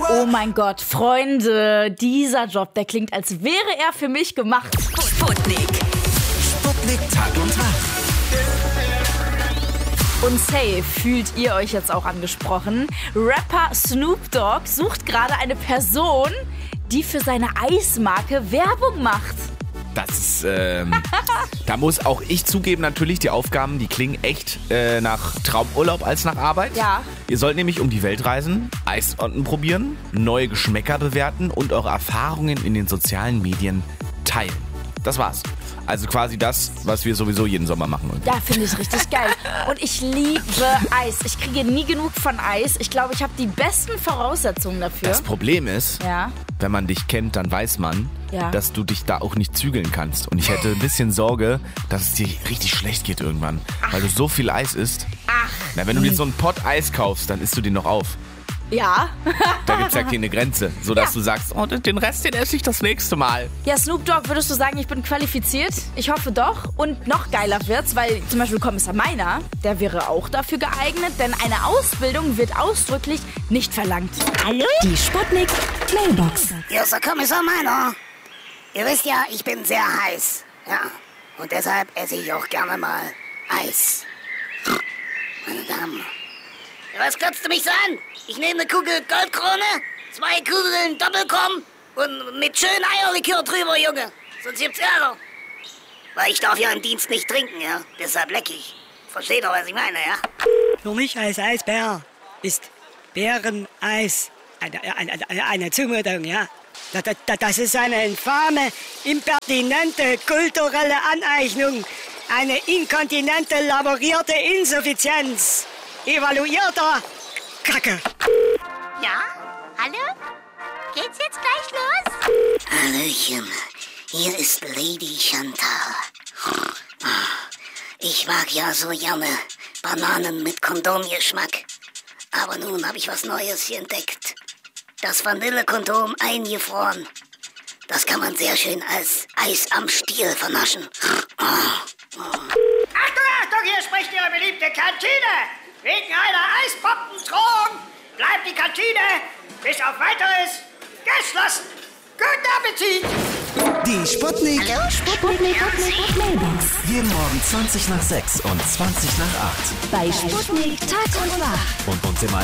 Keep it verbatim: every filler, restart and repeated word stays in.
Oh mein Gott, Freunde, dieser Job, der klingt, als wäre er für mich gemacht. Sputnik. Sputnik Tag und Nacht. Und safe fühlt ihr euch jetzt auch angesprochen. Rapper Snoop Dogg sucht gerade eine Person, die für seine Eismarke Werbung macht. Das ist, ähm, da muss auch ich zugeben, natürlich, die Aufgaben, die klingen echt äh, nach Traumurlaub als nach Arbeit. Ja. Ihr sollt nämlich um die Welt reisen, Eissorten probieren, neue Geschmäcker bewerten und eure Erfahrungen in den sozialen Medien teilen. Das war's. Also quasi das, was wir sowieso jeden Sommer machen. Ja, finde ich richtig geil. Und ich liebe Eis. Ich kriege nie genug von Eis. Ich glaube, ich habe die besten Voraussetzungen dafür. Das Problem ist, Ja. wenn man dich kennt, dann weiß man, Ja. dass du dich da auch nicht zügeln kannst. Und ich hätte ein bisschen Sorge, dass es dir richtig schlecht geht irgendwann. Weil du so viel Eis isst. Ach. Na, wenn du dir so einen Pott Eis kaufst, dann isst du den noch auf. Ja. Da gibt's ja keine Grenze, sodass Ja. du sagst, oh, den Rest, den esse ich das nächste Mal. Ja, Snoop Dogg, würdest du sagen, ich bin qualifiziert? Ich hoffe doch. Und noch geiler wird's, weil zum Beispiel Kommissar Meiner, der wäre auch dafür geeignet, denn eine Ausbildung wird ausdrücklich nicht verlangt. Hallo? Die Sputnik Mailbox. Hier ist der Kommissar Meiner. Ihr wisst ja, ich bin sehr heiß. Ja. Und deshalb esse ich auch gerne mal Eis. Meine Damen. Ja, was glotzt du mich so an? Ich nehme eine Kugel Goldkrone, zwei Kugeln Doppelkorn und mit schön Eierlikör drüber, Junge. Sonst gibt's Ärger. Weil ich darf ja im Dienst nicht trinken, ja. Deshalb leck ich. Versteht doch, was ich meine, ja? Für mich als Eisbär ist Bäreneis eine, eine, eine, eine Zumutung, ja. Da- da- da- Das ist eine infame, impertinente kulturelle Aneignung, eine inkontinente, laborierte Insuffizienz, evaluierter Kacke. Ja? Hallo? Geht's jetzt gleich los? Hallöchen, hier ist Lady Chantal. Ich mag ja so gerne Bananen mit Kondomgeschmack. Aber nun habe ich was Neues hier entdeckt. Das Vanillekondom eingefroren. Das kann man sehr schön als Eis am Stiel vernaschen. Achtung, Achtung, hier spricht Ihre beliebte Kantine. Wegen einer Eisbombendrohung bleibt die Kantine bis auf Weiteres geschlossen. Guten Appetit! Die Sputnik. Hallo? Sputnik Mailbox. Jeden Morgen zwanzig nach sechs und zwanzig nach acht. Bei Sputnik Tag und Nacht. Und uns immer